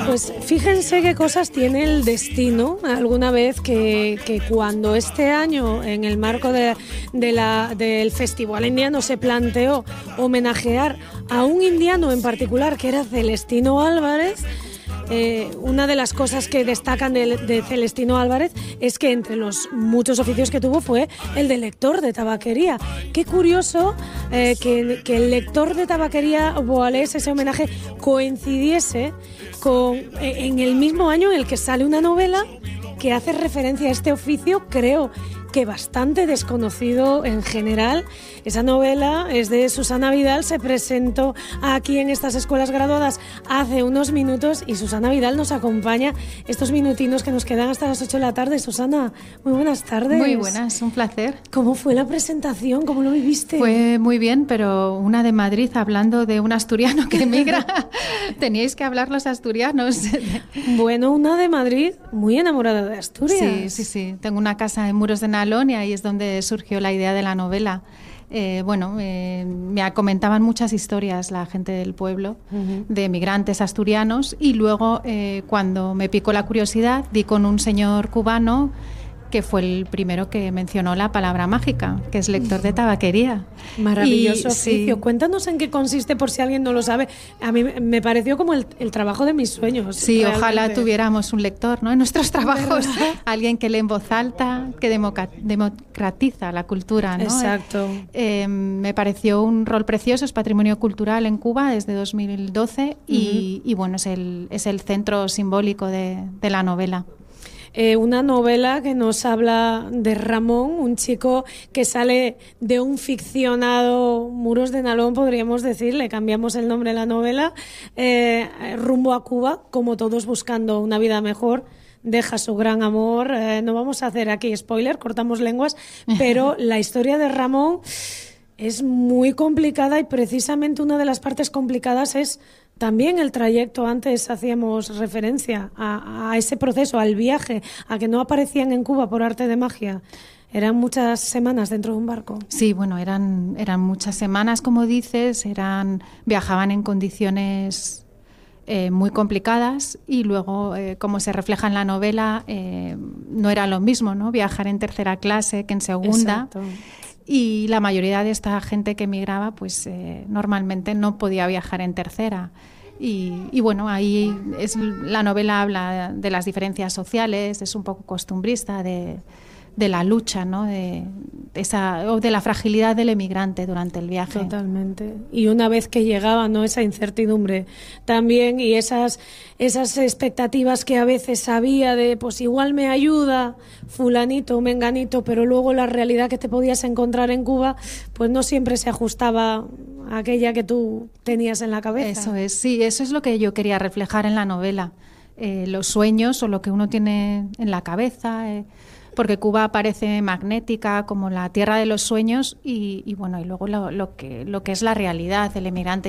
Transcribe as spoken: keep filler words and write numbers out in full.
Pues fíjense qué cosas tiene el destino alguna vez que, que cuando este año en el marco de, de la, del Festival Indiano se planteó homenajear a un indiano en particular que era Celestino Álvarez. Eh, una de las cosas que destacan de, de Celestino Álvarez es que entre los muchos oficios que tuvo fue el de lector de tabaquería. Qué curioso eh, que, que el lector de tabaquería Boalés, ese homenaje, coincidiese con, eh, en el mismo año en el que sale una novela que hace referencia a este oficio, creo que bastante desconocido en general. Esa novela es de Susana Vidal, se presentó aquí en estas escuelas graduadas hace unos minutos y Susana Vidal nos acompaña estos minutinos que nos quedan hasta las ocho de la tarde. Susana, muy buenas tardes. Muy buenas, un placer. ¿Cómo fue la presentación? ¿Cómo lo viviste? Fue muy bien, pero una de Madrid hablando de un asturiano que emigra. Teníais que hablar los asturianos. Bueno, una de Madrid muy enamorada de Asturias. Sí, sí, sí. Tengo una casa en Muros de Nalón y ahí es donde surgió la idea de la novela. Eh, bueno, eh, me comentaban muchas historias la gente del pueblo, uh-huh. de migrantes asturianos, y luego eh, cuando me picó la curiosidad di con un señor cubano que fue el primero que mencionó la palabra mágica, que es lector de tabaquería. Maravilloso y, oficio. Sí. Cuéntanos en qué consiste, por si alguien no lo sabe. A mí me pareció como el, el trabajo de mis sueños. Sí, realmente. Ojalá tuviéramos un lector, ¿no?, en nuestros trabajos. ¿Verdad? Alguien que lee en voz alta, que democa- democratiza la cultura, ¿no? Exacto. Eh, eh, me pareció un rol precioso, es patrimonio cultural en Cuba desde dos mil doce y, uh-huh. y bueno, es el, es el centro simbólico de, de la novela. Eh, una novela que nos habla de Ramón, un chico que sale de un ficcionado Muros de Nalón, podríamos decir, le cambiamos el nombre de la novela, eh, rumbo a Cuba, como todos buscando una vida mejor. Deja su gran amor, eh, no vamos a hacer aquí spoiler, cortamos lenguas, pero la historia de Ramón es muy complicada y precisamente una de las partes complicadas es también el trayecto. Antes hacíamos referencia a, a ese proceso, al viaje, a que no aparecían en Cuba por arte de magia. Eran muchas semanas dentro de un barco. Sí, bueno, eran, eran muchas semanas, como dices, eran, viajaban en condiciones eh, muy complicadas y luego, eh, como se refleja en la novela, eh, no era lo mismo, ¿no?, viajar en tercera clase que en segunda. Exacto. Y la mayoría de esta gente que emigraba, pues eh, normalmente no podía viajar en tercera. Y, y bueno, ahí es, la novela habla de las diferencias sociales, es un poco costumbrista de, de la lucha, ¿no?, de, esa, o de la fragilidad del emigrante durante el viaje. Totalmente. Y una vez que llegaba, ¿no?, esa incertidumbre también y esas, esas expectativas que a veces había de, pues igual me ayuda fulanito o menganito, pero luego la realidad que te podías encontrar en Cuba, pues no siempre se ajustaba a aquella que tú tenías en la cabeza. Eso es, sí, eso es lo que yo quería reflejar en la novela. Eh, los sueños o lo que uno tiene en la cabeza, eh, porque Cuba parece magnética como la tierra de los sueños y, y bueno, y luego lo, lo que lo que es la realidad, el emigrante